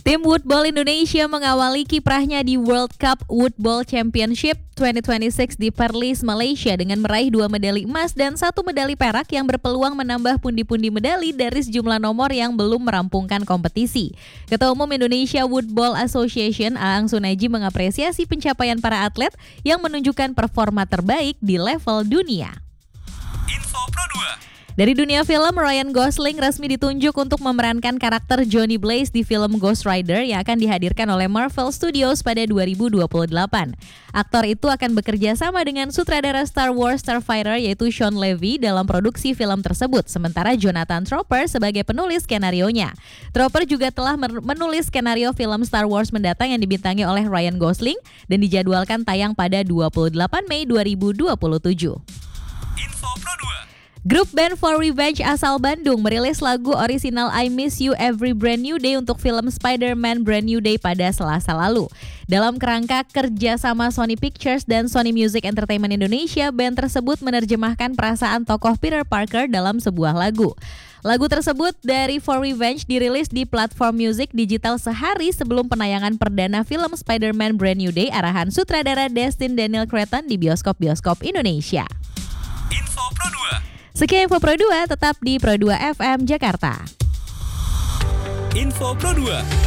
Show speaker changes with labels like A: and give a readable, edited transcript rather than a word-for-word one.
A: Tim Woodball Indonesia mengawali kiprahnya di World Cup Woodball Championship 2026 di Perlis, Malaysia dengan meraih 2 medali emas dan 1 medali perak yang berpeluang menambah pundi-pundi medali dari sejumlah nomor yang belum merampungkan kompetisi. Ketua Umum Indonesia Woodball Association Aang Sunaji mengapresiasi pencapaian para atlet yang menunjukkan performa terbaik di level dunia.
B: Info Pro 2.
A: Dari dunia film, Ryan Gosling resmi ditunjuk untuk memerankan karakter Johnny Blaze di film Ghost Rider yang akan dihadirkan oleh Marvel Studios pada 2028. Aktor itu akan bekerja sama dengan sutradara Star Wars Starfighter yaitu Sean Levy dalam produksi film tersebut, sementara Jonathan Tropper sebagai penulis skenarionya. Tropper juga telah menulis skenario film Star Wars mendatang yang dibintangi oleh Ryan Gosling dan dijadwalkan tayang pada 28 Mei 2027.
B: Info Pro 2.
A: Grup band For Revenge asal Bandung merilis lagu orisinal I Miss You Every Brand New Day untuk film Spider-Man Brand New Day pada Selasa lalu. Dalam kerangka kerja sama Sony Pictures dan Sony Music Entertainment Indonesia, band tersebut menerjemahkan perasaan tokoh Peter Parker dalam sebuah lagu. Lagu tersebut dari For Revenge dirilis di platform musik digital sehari sebelum penayangan perdana film Spider-Man Brand New Day arahan sutradara Destin Daniel Cretton di bioskop-bioskop Indonesia.
B: Info Pro 2.
A: Sekian Info Pro 2, tetap di Pro 2 FM Jakarta.
B: Info Pro 2.